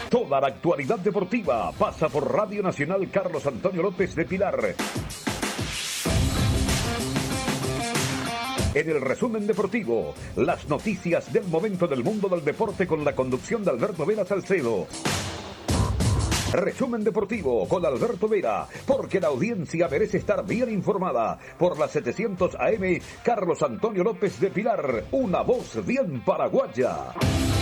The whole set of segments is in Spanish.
Toda la actualidad deportiva pasa por Radio Nacional Carlos Antonio López de Pilar. En el resumen deportivo, las noticias del momento del mundo del deporte con la conducción de Alberto Vera Salcedo. Resumen deportivo con Alberto Vera, porque la audiencia merece estar bien informada. Por la 700 AM, Carlos Antonio López de Pilar, una voz bien paraguaya.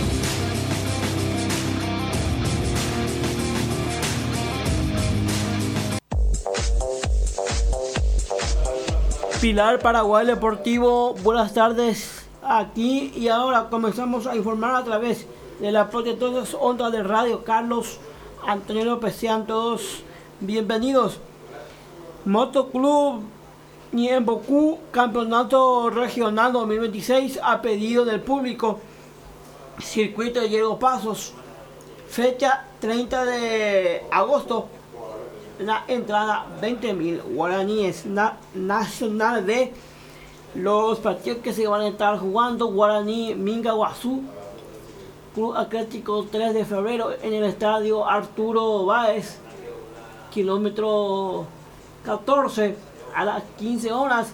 Pilar, Paraguay Deportivo, buenas tardes. Aquí y ahora comenzamos a informar a través de la protectora ondas de radio Carlos Antonio López. Sean todos bienvenidos. Motoclub Niembocú, Campeonato Regional 2026 a pedido del público. Circuito de Diego Pasos, fecha 30 de agosto. La entrada 20.000 guaraníes. Nacional de los partidos que se van a estar jugando: Guaraní Mingaguazú, Club Atlético 3 de febrero en el estadio Arturo Báez, kilómetro 14 a las 15 horas.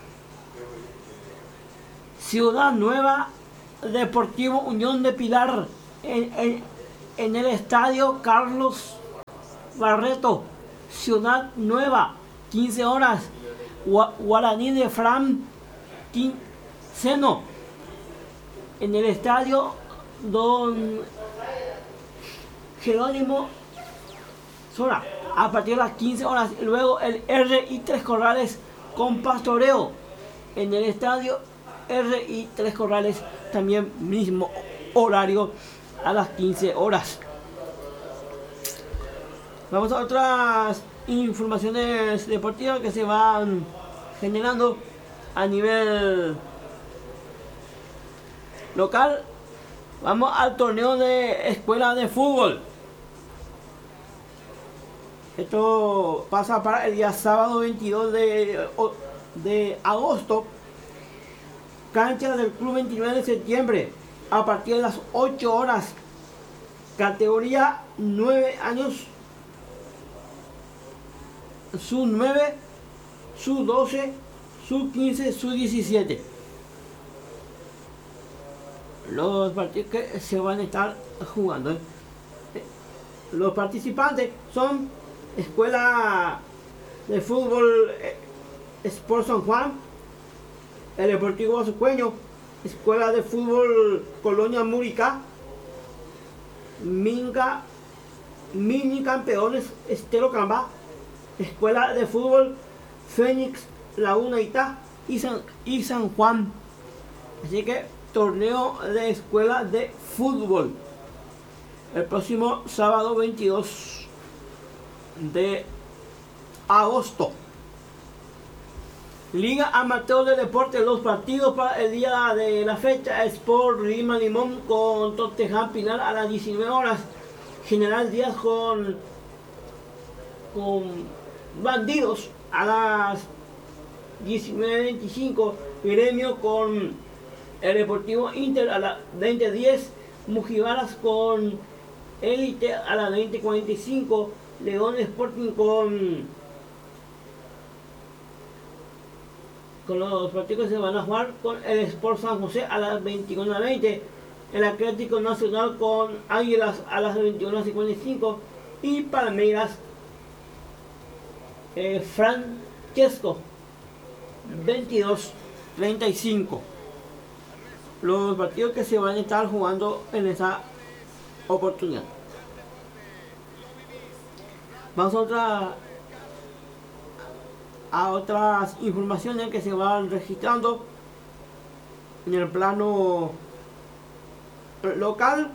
Ciudad Nueva, Deportivo Unión de Pilar en el estadio Carlos Barreto, Ciudad Nueva, 15 horas. Guaraní de Fran Quinceno en el estadio Don Jerónimo Sora a partir de las 15 horas. Luego el RI Tres Corrales con Pastoreo en el estadio RI Tres Corrales, también mismo horario a las 15 horas. Vamos a otras informaciones deportivas que se van generando a nivel local. Vamos al torneo de escuela de fútbol. Esto pasa para el día sábado 22 de agosto. Cancha del Club 29 de septiembre a partir de las 8 horas. Categoría 9 años. Sub 9, Sub 12, Sub 15, Sub 17. Los partidos que se van a estar jugando. Los participantes son Escuela de Fútbol Sport San Juan, el Deportivo Azucueño, Escuela de Fútbol Colonia Múrica, Minga, Mini Campeones Estero Camba, Escuela de Fútbol Fénix Laguna Itá y San Juan. Así que torneo de escuela de fútbol el próximo sábado 22 de agosto. Liga Amateur de Deporte, los partidos para el día de la fecha: Sport Lima Limón con Tottenham Pilar a las 19 horas. General Díaz con Bandidos a las 19:25. Gremio con el Deportivo Inter a las 20:10. Mujibaras con Elite a las 20:45. León Sporting con los partidos que se van a jugar con el Sport San José a las 21:20. El Atlético Nacional con Águilas a las 21:55. Y Palmeiras Francesco 22:35. Los partidos que se van a estar jugando en esa oportunidad. Vamos a otras informaciones que se van registrando en el local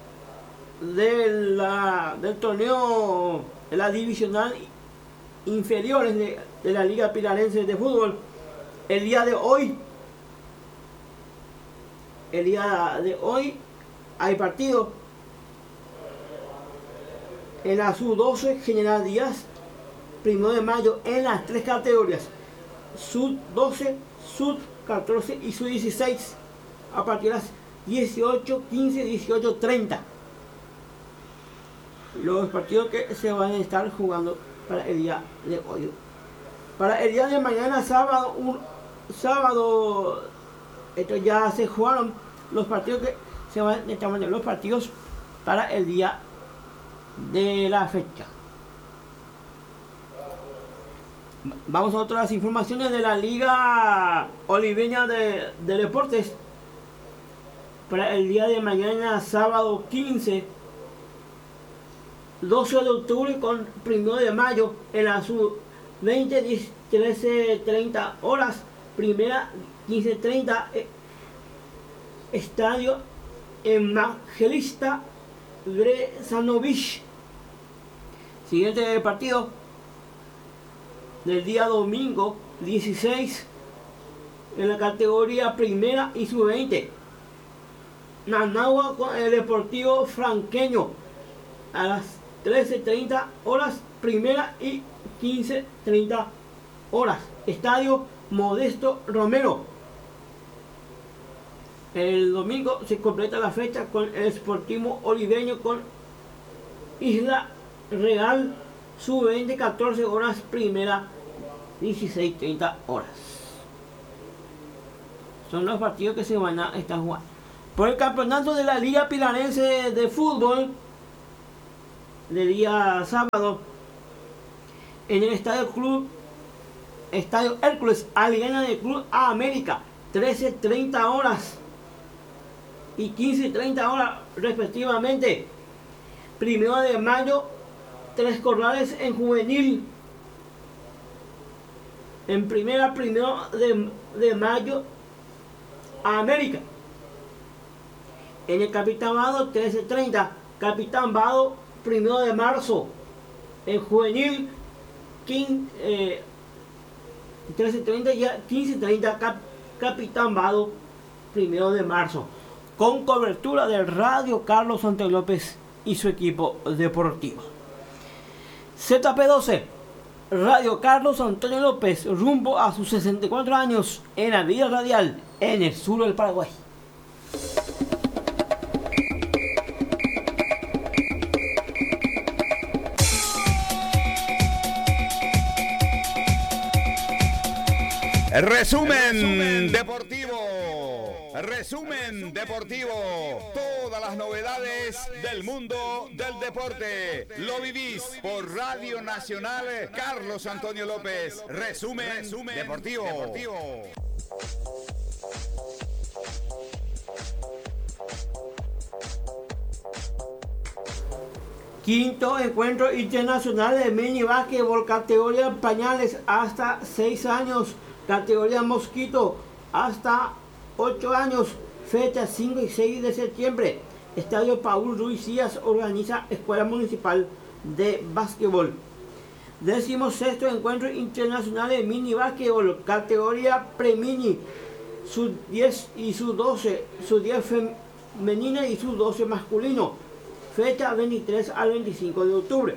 del torneo de la divisional inferiores de la Liga Pilarense de Fútbol. El día de hoy hay partido en la Sub-12, General Díaz, 1 de mayo, en las tres categorías: Sub-12, Sub-14 y Sub-16, a partir de las 18:15, 18:30. los partidos que se van a estar jugando para el día de hoy. Para el día de mañana, sábado, esto ya se jugaron los partidos que se van a estar los partidos para el día de la fecha. Vamos a otras informaciones de la Liga Oliveña de Deportes. Para el día de mañana, sábado 15, 12 de octubre con 1 de mayo en la sub-20, 13:30 horas, primera 15:30, estadio Evangelista Bresanovich. Siguiente partido del día domingo 16 en la categoría primera y sub-20. Nanagua con el Deportivo Franqueño a las 13:30 horas, primera y 15:30 horas. Estadio Modesto Romero. El domingo se completa la fecha con el Sportivo Oliveño con Isla Real, sub-20, 14 horas, primera 16:30 horas. Son los partidos que se van a estar jugando. Por el campeonato de la Liga Pilarense de Fútbol, de día sábado, en el Estadio Hércules Aliana del Club América, 13:30 horas y 15:30 horas respectivamente. 1 de mayo, 3 corrales en juvenil. En primera, 1 de mayo, América. En el Capitán Vado, 13:30. Capitán Vado, 1 de marzo. En juvenil, 13:30 y 15:30. Capitán Vado, 1 de marzo. Con cobertura de Radio Carlos Antonio López y su equipo deportivo. ZP12, Radio Carlos Antonio López, rumbo a sus 64 años en la vida radial en el sur del Paraguay. Resumen deportivo. Resumen deportivo. Todas las novedades del mundo del deporte. Lo vivís por Radio Nacional Carlos Antonio López. Resumen deportivo. Quinto encuentro internacional de mini básquetbol, categoría pañales hasta 6 años, categoría mosquito hasta 8 años, fecha 5 y 6 de septiembre. Estadio Paul Ruiz Díaz organiza Escuela Municipal de Básquetbol. 16º encuentro internacional de mini básquetbol, categoría pre-mini, sub 10 y sub 12, sub 10 femenina y sub 12 masculino. Fecha 23 al 25 de octubre.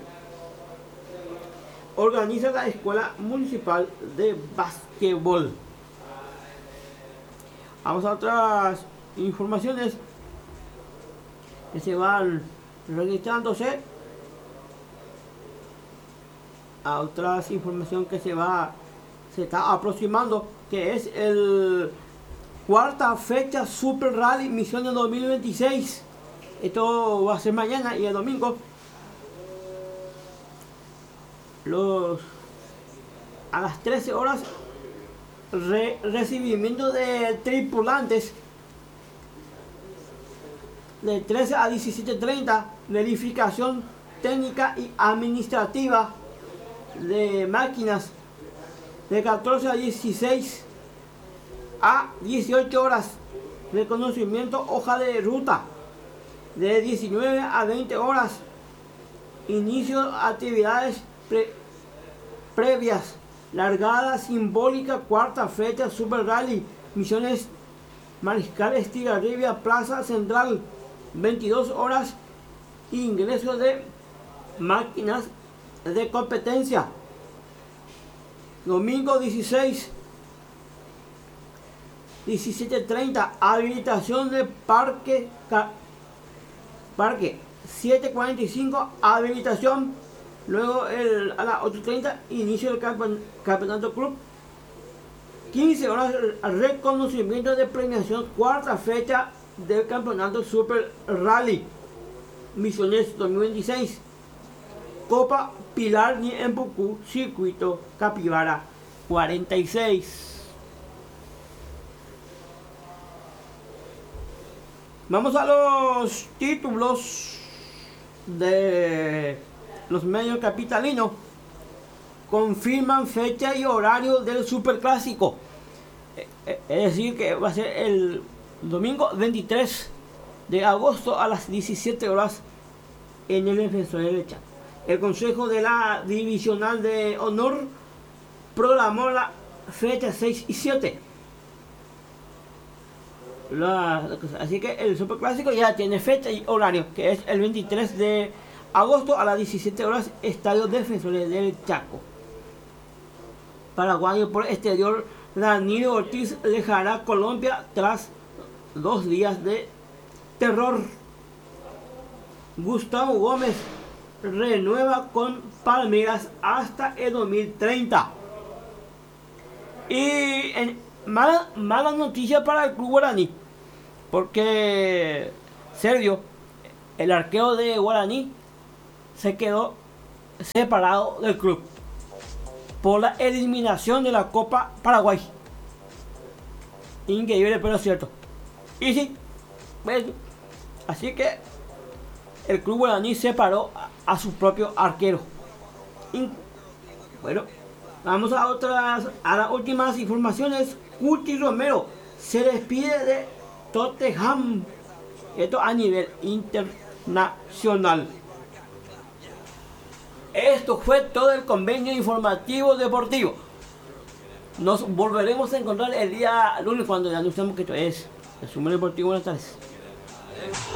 Organiza la Escuela Municipal de Básquetbol. Vamos a otras informaciones que se van registrándose. A otras informaciones que se está aproximando, que es el cuarta fecha Super Rally Misiones 2026. Esto va a ser mañana y el domingo. A las 13 horas, recibimiento de tripulantes. De 13 a 17:30, verificación técnica y administrativa de máquinas. De 14 a 16 a 18 horas, reconocimiento hoja de ruta. De 19 a 20 horas, inicio de actividades previas, largada simbólica, cuarta fecha Super Rally Misiones Mariscal Estigarribia, Plaza Central, 22 horas, ingreso de máquinas de competencia. Domingo 16, 17:30, habilitación de parque 7:45 habilitación. Luego a las 8:30 inicio del campeonato club. 15 horas reconocimiento de premiación, cuarta fecha del campeonato Super Rally Misiones 2026. Copa Pilar Ñeembucú, circuito Capibara 46. Vamos a los títulos de los medios capitalinos. Confirman fecha y horario del Superclásico. Es decir, que va a ser el domingo 23 de agosto a las 17 horas en el Defensor del Chaco. El Consejo de la Divisional de Honor programó la fecha 6 y 7. Así que el Superclásico ya tiene fecha y horario, que es el 23 de agosto a las 17 horas, Estadio Defensores del Chaco. Paraguayo por exterior, Danilo Ortiz dejará Colombia tras 2 días de terror. Gustavo Gómez renueva con Palmeiras hasta el 2030. Y mala noticia para el club Guaraní, porque Sergio, el arquero de Guaraní, se quedó separado del club por la eliminación de la Copa Paraguay. Increíble, pero cierto. Y sí, bueno, así que el club Guaraní separó a su propio arquero. Bueno, vamos a las últimas informaciones. Cuti Romero se despide de Tottenham, esto a nivel internacional. Esto fue todo el convenio informativo deportivo. Nos volveremos a encontrar el día lunes cuando ya anunciamos que esto es Resumen Deportivo. Buenas tardes.